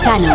Lozano.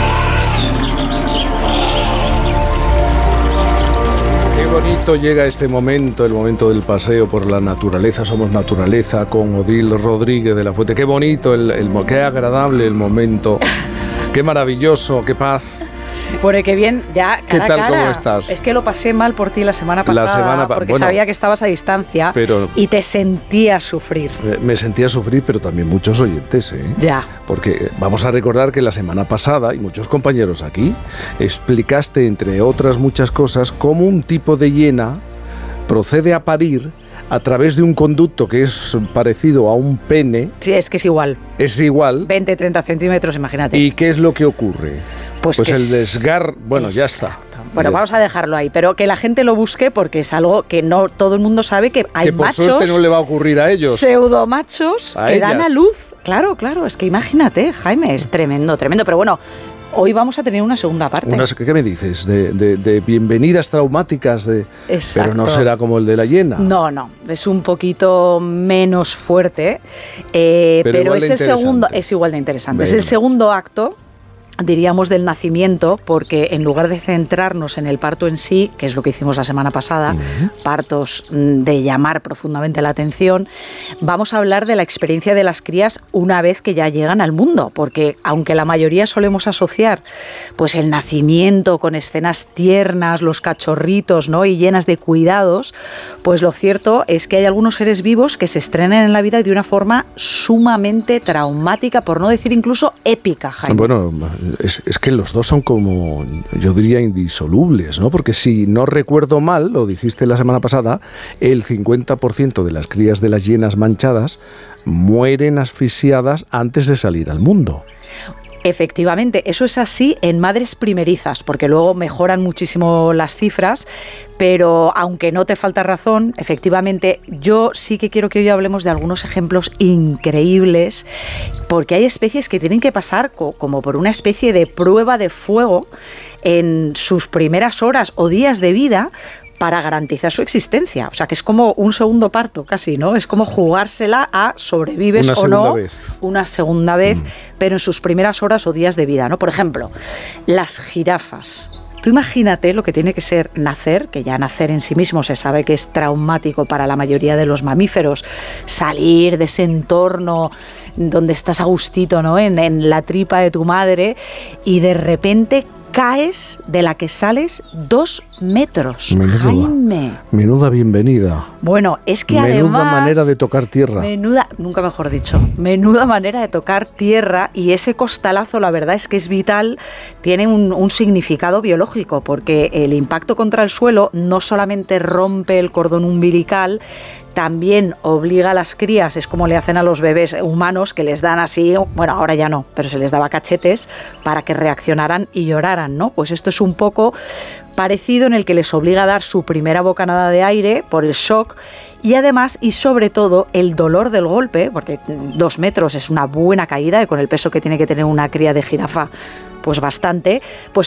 Qué bonito llega este momento, el momento del paseo por la naturaleza. Somos naturaleza con Odil Rodríguez de la Fuente. Qué bonito, qué agradable el momento. Qué maravilloso, qué paz. Bueno, qué bien, ya cara ¿Qué tal, a cara. cómo estás? Es que lo pasé mal por ti la semana pasada, porque sabía que estabas a distancia y te sentías sufrir. Me sentía sufrir, pero también muchos oyentes, ¿eh? Ya. Porque vamos a recordar que la semana pasada, y muchos compañeros aquí, explicaste, entre otras muchas cosas, cómo un tipo de hiena procede a parir a través de un conducto que es parecido a un pene. Sí, es que es igual. Es igual. 20, 30 centímetros, imagínate. ¿Y qué es lo que ocurre? Pues el desgarro, bueno, ya está. Bueno, vamos a dejarlo ahí, pero que la gente lo busque porque es algo que no todo el mundo sabe, que hay machos... Que por suerte no le va a ocurrir a ellos. Pseudomachos que dan a luz. Claro, es que imagínate, Jaime, es tremendo. Pero bueno, hoy vamos a tener una segunda parte. ¿Qué me dices? De bienvenidas traumáticas, pero no será como el de la hiena. No, es un poquito menos fuerte, pero es el segundo, es igual de interesante. Venga. Es el segundo acto, diríamos, del nacimiento, porque en lugar de centrarnos en el parto en sí, que es lo que hicimos la semana pasada, partos de llamar profundamente la atención, vamos a hablar de la experiencia de las crías una vez que ya llegan al mundo, porque aunque la mayoría solemos asociar pues el nacimiento con escenas tiernas, los cachorritos, ¿no?, y llenas de cuidados, pues lo cierto es que hay algunos seres vivos que se estrenan en la vida de una forma sumamente traumática, por no decir incluso épica, Jaime. Bueno, es que los dos son como, yo diría, indisolubles, ¿no? Porque si no recuerdo mal, lo dijiste la semana pasada, el 50% de las crías de las hienas manchadas mueren asfixiadas antes de salir al mundo. Efectivamente, eso es así en madres primerizas, porque luego mejoran muchísimo las cifras, pero aunque no te falta razón, efectivamente, yo sí que quiero que hoy hablemos de algunos ejemplos increíbles, porque hay especies que tienen que pasar como por una especie de prueba de fuego en sus primeras horas o días de vida, para garantizar su existencia. O sea, que es como un segundo parto casi, ¿no? Es como jugársela a sobrevives o no una segunda vez, pero en sus primeras horas o días de vida, ¿no? Por ejemplo, las jirafas. Tú imagínate lo que tiene que ser nacer, que ya nacer en sí mismo se sabe que es traumático para la mayoría de los mamíferos, salir de ese entorno donde estás a gustito, ¿no?, en la tripa de tu madre, y de repente caes de la que sales 2 metros. Menuda bienvenida. Bueno, es que menuda manera de tocar tierra. Nunca mejor dicho, menuda manera de tocar tierra, y ese costalazo, la verdad es que es vital, tiene un significado biológico, porque el impacto contra el suelo no solamente rompe el cordón umbilical, también obliga a las crías, es como le hacen a los bebés humanos, que les dan así, bueno, ahora ya no, pero se les daba cachetes para que reaccionaran y lloraran, ¿no? Pues esto es un poco parecido, en el que les obliga a dar su primera bocanada de aire por el shock, y además y sobre todo el dolor del golpe, porque 2 metros es una buena caída, y con el peso que tiene que tener una cría de jirafa, pues bastante, pues